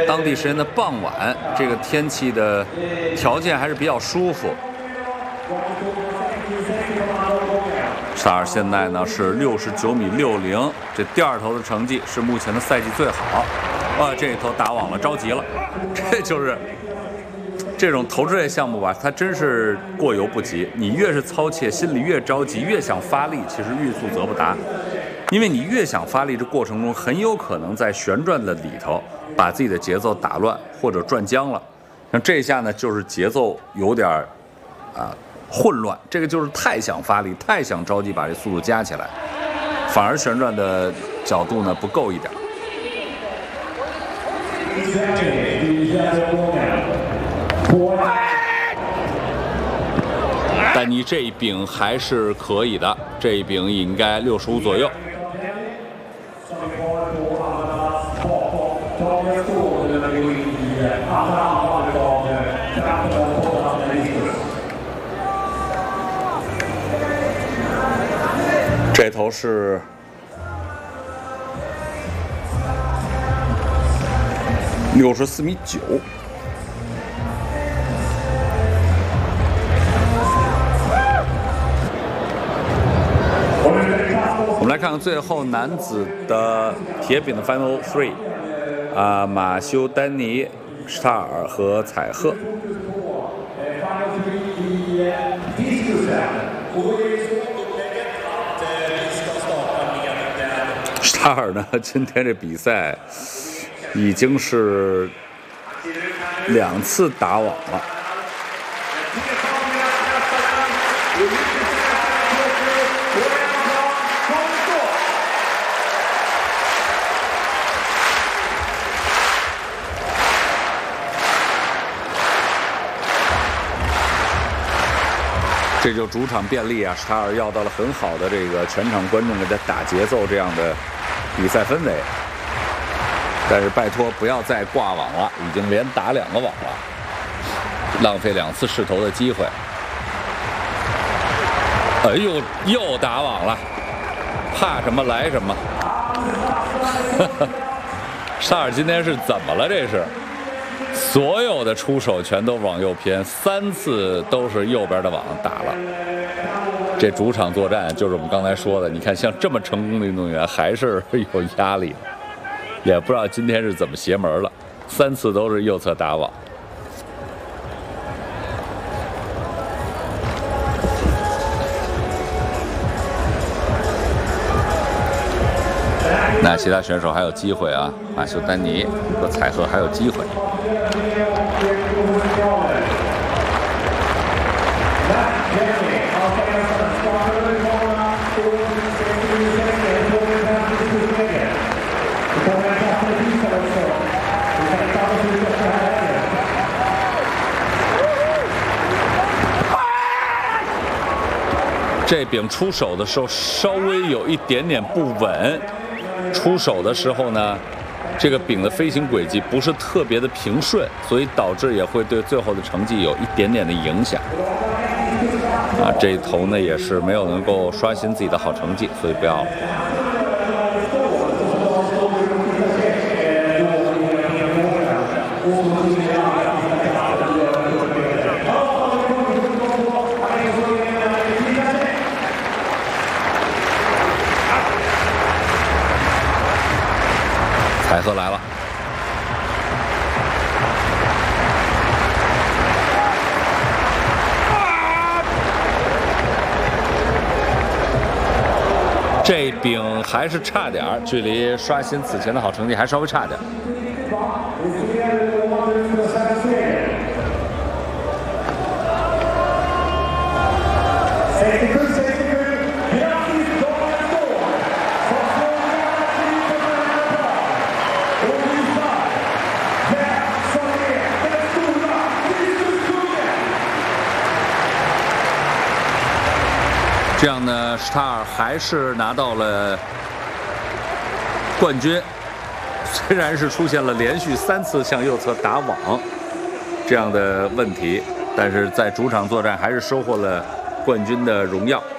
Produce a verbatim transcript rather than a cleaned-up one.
当地时间的傍晚，这个天气的条件还是比较舒服。沙尔现在呢是六十九米六零，这第二头的成绩是目前的赛季最好。哇，这一头打网了，着急了，这就是这种投掷类项目吧，它真是过犹不及。你越是操切，心里越着急，越想发力，其实欲速则不达。因为你越想发力，这过程中很有可能在旋转的里头把自己的节奏打乱或者转僵了。像这一下呢，就是节奏有点啊混乱，这个就是太想发力，太想着急把这速度加起来，反而旋转的角度呢不够一点。但你这一柄还是可以的，这一柄应该六十五左右。这头是六十四米九。我们来看看最后男子的铁饼的 Final Three， 啊，马修、丹尼、施塔尔和采赫。施塔尔呢，今天这比赛已经是两次打网了。这就主场便利啊！施塔尔要到了很好的这个全场观众给他打节奏这样的比赛氛围，但是拜托不要再挂网了，已经连打两个网了，浪费两次试投的机会。哎呦，又打网了，怕什么来什么。施塔尔今天是怎么了？这是。所有的出手全都往右偏，三次都是右边的网打了。这主场作战就是我们刚才说的，你看像这么成功的运动员还是有压力，也不知道今天是怎么邪门了，三次都是右侧打网。那其他选手还有机会啊，马修、丹尼和采赫还有机会。这柄出手的时候稍微有一点点不稳，出手的时候呢，这个柄的飞行轨迹不是特别的平顺，所以导致也会对最后的成绩有一点点的影响。啊，这一头呢也是没有能够刷新自己的好成绩，所以不要了。采赫来了，这柄还是差点儿，距离刷新此前的好成绩还稍微差点。这样呢，施塔尔还是拿到了冠军。虽然是出现了连续三次向右侧打网这样的问题，但是在主场作战还是收获了冠军的荣耀。